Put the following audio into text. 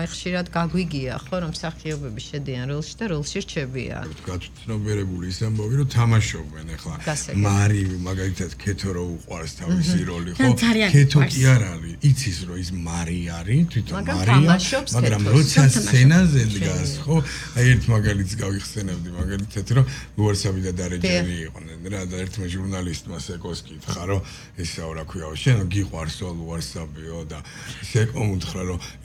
აი ხშირად გაგვიგია ხო რომ მსახიობები შედიან როლში და როლში რჩებიან. გაცნობიერებული ის ამბავი რომ თამაშობენ ახლა მარი მაგალითად ქეთო რო უყვარს თავისი როლი ხო ქეთო კი არ არის იცის რომ ის მარი არის თვითონ მარია მაგრამ როცა სცენაზე დგას ხო აი ერთ მაგალითს გავიხსენებდი მაგალითად რომ ლუარსაბი და დარეჯანი იყვნენ რა და ერთმა ჟურნალისტმა სეკოს კითხა რომ ესაო რა ქვია შენ გიყვარსო ლუარსაბიო და სეკომ უთხრა რომ